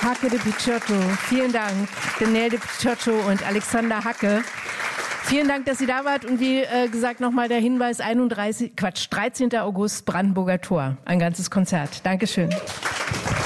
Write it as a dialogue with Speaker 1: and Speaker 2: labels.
Speaker 1: Hacke de Picciotto. Vielen Dank, Daniel de Picciotto und Alexander Hacke. Vielen Dank, dass Sie da wart. Und wie gesagt, nochmal der Hinweis, 13. August, Brandenburger Tor. Ein ganzes Konzert. Dankeschön.